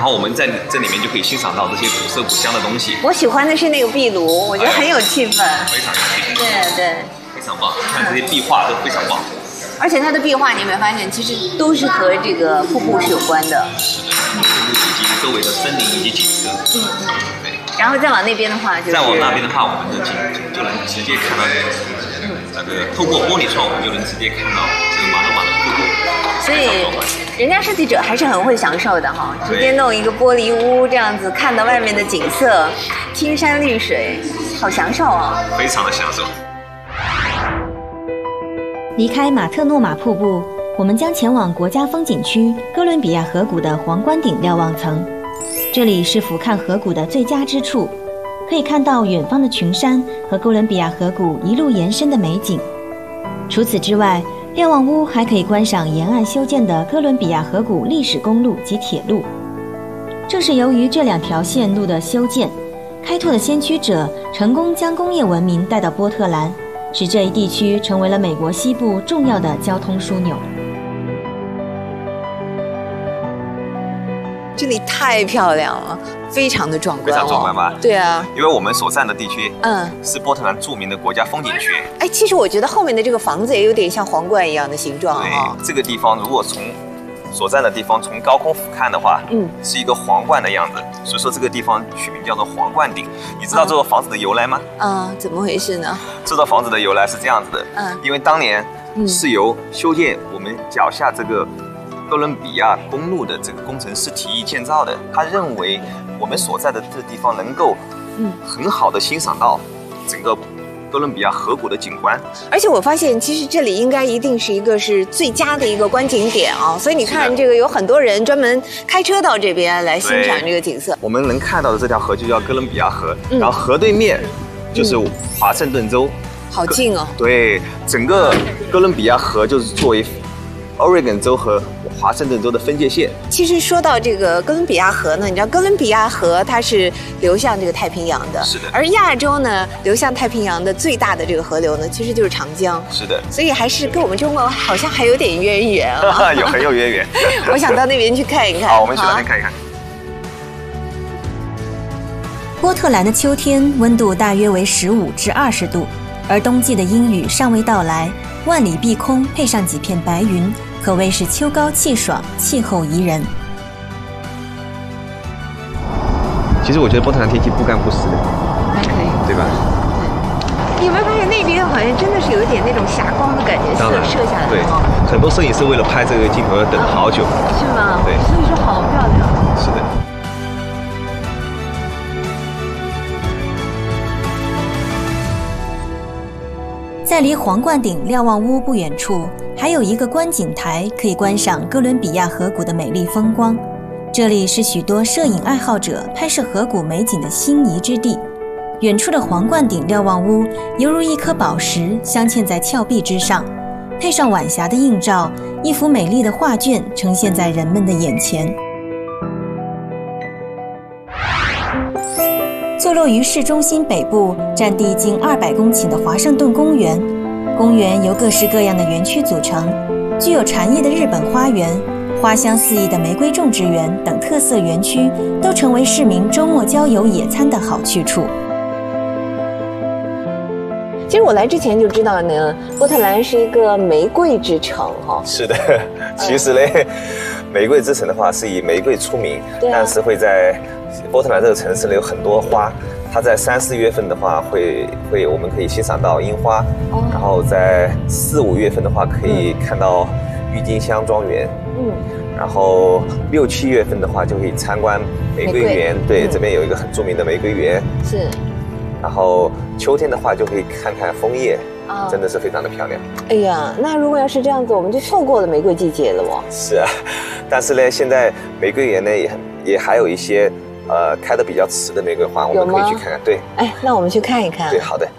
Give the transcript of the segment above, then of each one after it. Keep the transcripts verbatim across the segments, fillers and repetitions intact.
后我们在这里面就可以欣赏到这些古色古香的东西。 我喜欢的是那个壁炉，我觉得很有气氛， 非常有气氛。 对对， 非常棒，看这些壁画都非常棒。 而且它的壁画你有没有发现，其实都是和这个瀑布是有关的。 是的，瀑布以及周围的森林以及景色。嗯嗯，对。 然后再往那边的话，就是再往那边的话，我们的景就能直接看到这个，那个透过玻璃窗，我们就能直接看到这个马罗马的瀑布。 所以人家设计者还是很会享受的哈，直接弄一个玻璃屋这样子，看到外面的景色，青山绿水，好享受啊！ 非常的享受。 离开马特诺马瀑布，我们将前往国家风景区哥伦比亚河谷的皇冠顶瞭望层。这里是俯瞰河谷的最佳之处，可以看到远方的群山和哥伦比亚河谷一路延伸的美景。除此之外，瞭望屋还可以观赏沿岸修建的哥伦比亚河谷历史公路及铁路。正是由于这两条线路的修建，开拓的先驱者成功将工业文明带到波特兰，使这一地区成为了美国西部重要的交通枢纽。 这里太漂亮了，非常的壮观、哦， 非常壮观吧？ 对啊， 因为我们所在的地区， 嗯， 是波特兰著名的国家风景区。 哎，其实我觉得后面的这个房子也有点像皇冠一样的形状啊、哦。 对，这个地方如果从所在的地方从高空俯瞰的话，嗯，是一个皇冠的样子，所以说这个地方取名叫做皇冠顶。你知道这座房子的由来吗？ 啊、嗯，怎么回事呢？ 这座房子的由来是这样子的，嗯，因为当年是由修建我们脚下这个哥伦比亚公路的这个工程师提议建造的。他认为我们所在的这个地方能够，嗯，很好的欣赏到整个哥伦比亚河谷的景观。 而且我发现，其实这里应该一定是一个是最佳的一个观景点啊，所以你看，这个有很多人专门开车到这边来欣赏这个景色。 我们能看到的这条河就叫哥伦比亚河，嗯、然后河对面就是华盛顿州， 嗯、好近哦。 对，整个哥伦比亚河就是作为 Oregon 州和华盛顿州的分界线。 其实说到这个哥伦比亚河呢，你知道哥伦比亚河它是流向这个太平洋的， 是的。 而亚洲呢，流向太平洋的最大的这个河流呢，其实就是长江， 是的。 所以还是跟我们中国好像还有点渊源啊， 有很有渊源。 我想到那边去看一看。 好，我们去那边看一看。 波特兰的秋天温度大约为十五至二十度，而冬季的阴雨尚未到来，万里碧空配上几片白云，可谓是秋高气爽，气候宜人。 其实我觉得波特兰天气不干不湿的， 还可以， 对吧？ 对。你有没有发现那边好像真的是有一点那种霞光的感觉，射射下来的。 对，很多摄影师为了拍这个镜头要等好久。 是吗？ 对。 所以说好漂亮。 是的。 在离皇冠顶瞭望屋不远处，还有一个观景台，可以观赏哥伦比亚河谷的美丽风光。这里是许多摄影爱好者拍摄河谷美景的心仪之地。远处的皇冠顶瞭望屋犹如一颗宝石镶嵌在峭壁之上，配上晚霞的映照，一幅美丽的画卷呈现在人们的眼前。坐落于市中心北部，占地近二百公顷的华盛顿公园，公园由各式各样的园区组成，具有禅意的日本花园、花香四溢的玫瑰种植园等特色园区，都成为市民周末郊游野餐的好去处。 其实我来之前就知道呢，波特兰是一个玫瑰之城哈、哦。 是的，其实嘞，玫瑰之城的话是以玫瑰出名， 对啊、 但是会在波特兰这个城市呢有很多花，它在三四月份的话会会我们可以欣赏到樱花，哦、然后在四五月份的话可以看到郁金香庄园，嗯，然后六七月份的话就可以参观玫瑰园，对，嗯、这边有一个很著名的玫瑰园， 是。 然后秋天的话就可以看看枫叶，啊，真的是非常的漂亮。 哎呀，那如果要是这样子，我们就错过了玫瑰季节了哦。 是啊，但是呢，现在玫瑰园呢也很也还有一些呃开得比较迟的玫瑰花，我们可以去看看。对， 哎，那我们去看一看。 对，好的。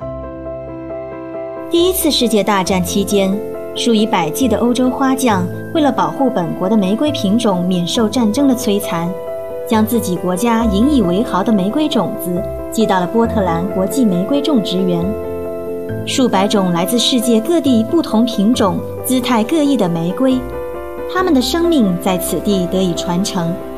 第一次世界大战期间，数以百计的欧洲花匠为了保护本国的玫瑰品种免受战争的摧残，将自己国家引以为豪的玫瑰种子寄到了波特兰国际玫瑰种植园。数百种来自世界各地不同品种、姿态各异的玫瑰，它们的生命在此地得以传承，